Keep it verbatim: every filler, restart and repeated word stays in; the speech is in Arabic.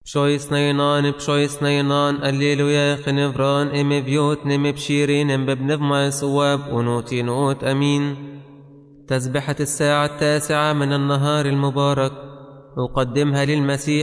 بشويس نينان بشويس نينان الليلويا خنفران ام بيوت نم بشيرين ام ببنف ما صواب ونوتي نوت امين. تسبحة الساعة التاسعة من النهار المبارك أقدمها للمسيح